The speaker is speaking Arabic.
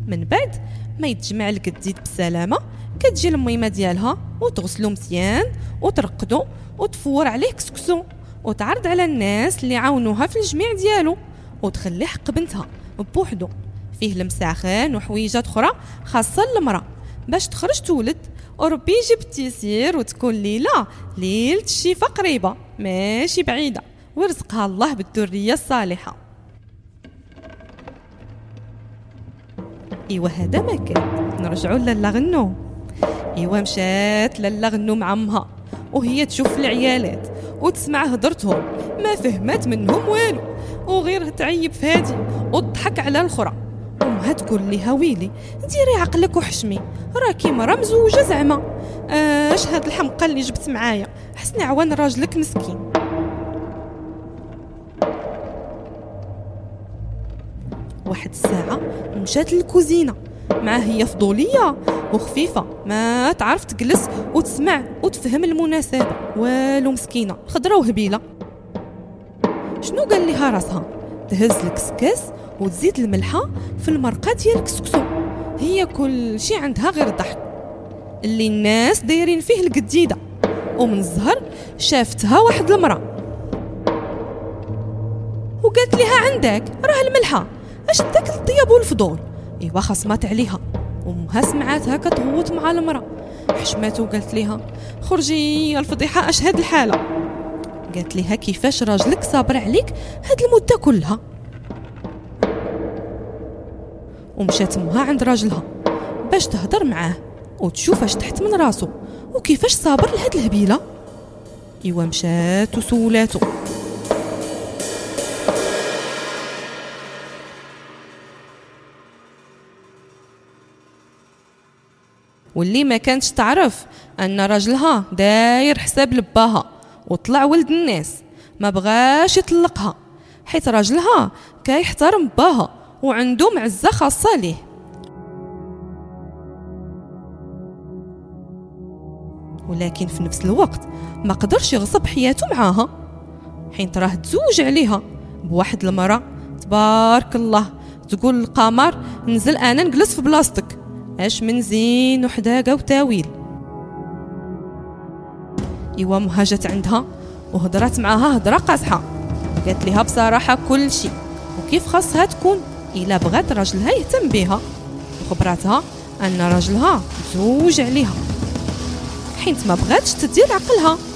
من بعد ما يتجمع القديد بسلامه كتجي الميمه ديالها وتغسلو مزيان وترقدو وتفور عليه كسكسو وتعرض على الناس اللي عاونوها في الجميع ديالو وتخلي حق بنتها بوحدو فيه المساخن وحويجات اخرى خاصه المراه باش تخرج تولد وربي يجيب التيسير وتكون ليله الشفا قريبه ماشي بعيده ورزقها الله بالذريه الصالحه. ايوا هذا ما كان نرجعوا لالا غنو. ايوا مشات لالا غنو مع امها وهي تشوف العيالات وتسمع هضرتهم ما فهمت منهم والو وغير تعيب في هادي وتضحك على الاخرى. امها تقول لها ويلي ديري عقلك وحشمي راكي مرا مزوجه زعما اش هاد الحمقى اللي جبت معايا حسني عوان راجلك مسكين. واحد الساعه مشات للكوزينه مع هي فضوليه وخفيفه ما تعرف تجلس وتسمع وتفهم المناسبه والو مسكينه خضره وهبيله. شنو قال لها راسها تهز الكسكاس وتزيد الملحه في المرقه ديال الكسكسو. هي كل شي عندها غير الضحك اللي الناس دايرين فيه القديده. ومن الزهر شافتها واحد المراه وقالت لها عندك راه الملحه اش داك الطياب والفضول. ايوا خصمات عليها وامها سمعاتها كتغوت مع المراه حشمات وقالت لها خرجي يا الفضيحه اش هاد الحاله. قالت لها كيفاش راجلك صابر عليك هاد المده كلها. ومشات امها عند راجلها باش تهضر معاه وتشوف اش تحت من راسو وكيفاش صابر لهاد الهبيله. ايوا مشات وسولاتو واللي ما كانتش تعرف ان راجلها داير حساب لباها وطلع ولد الناس ما بغاش يطلقها حيت راجلها كيحترم باها وعنده معزه خاصه ليه. ولكن في نفس الوقت ما قدرش يغصب حياته معاها حين تراه تزوج عليها بواحد المراه تبارك الله تقول القمر نزل انا نجلس في بلاصتك اش من زين وحداقه وتاويل. ايوا امها جات عندها وهضرات معاها هضره قاصحه قالت لها بصراحه كل شيء وكيف خاصها تكون الا بغات راجلها يهتم بها وخبراتها ان راجلها تزوج عليها حيت ما بغاتش تدير عقلها